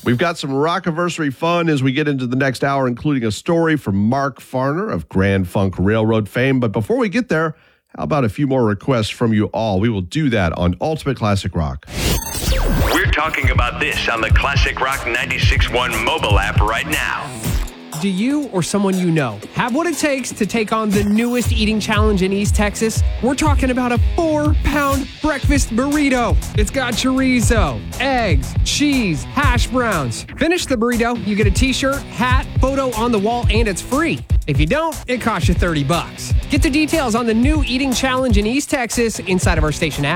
We've got some Rockiversary fun as we get into the next hour, including a story from Mark Farner of Grand Funk Railroad fame. But before we get there, how about a few more requests from you all? We will do that on Ultimate Classic Rock. We're talking about this on the Classic Rock 96.1 mobile app right now. Do you or someone you know have what it takes to take on the newest eating challenge in East Texas? We're talking about a 4-pound breakfast burrito. It's got chorizo, eggs, cheese, hash browns. Finish the burrito, you get a t-shirt, hat, photo on the wall, and it's free. If you don't, it costs you $30. Get the details on the new eating challenge in East Texas inside of our station app.